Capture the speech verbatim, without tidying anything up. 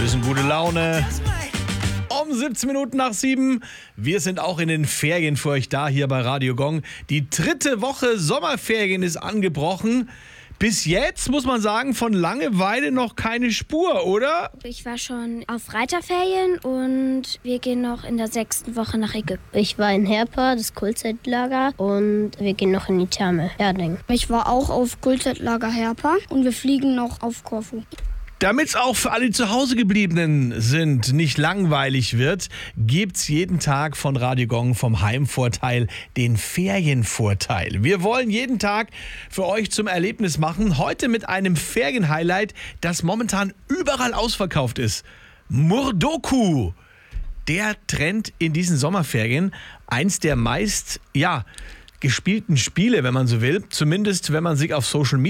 Bisschen gute Laune. Um siebzehn Minuten nach sieben. Wir sind auch in den Ferien für euch da hier bei Radio Gong. Die dritte Woche Sommerferien ist angebrochen. Bis jetzt, muss man sagen, von Langeweile noch keine Spur, oder? Ich war schon auf Reiterferien und wir gehen noch in der sechsten Woche nach Ägypten. Ich war in Herpa, das Kultzeitlager, und wir gehen noch in die Therme, Erding. Ich war auch auf Kultzeitlager Herpa und wir fliegen noch auf Korfu. Damit es auch für alle die zu Hause gebliebenen sind, nicht langweilig wird, gibt's jeden Tag von Radio Gong vom Heimvorteil den Ferienvorteil. Wir wollen jeden Tag für euch zum Erlebnis machen. Heute mit einem Ferienhighlight, das momentan überall ausverkauft ist. Murdoku. Der Trend in diesen Sommerferien. Eins der meist, ja, gespielten Spiele, wenn man so will. Zumindest, wenn man sich auf Social Media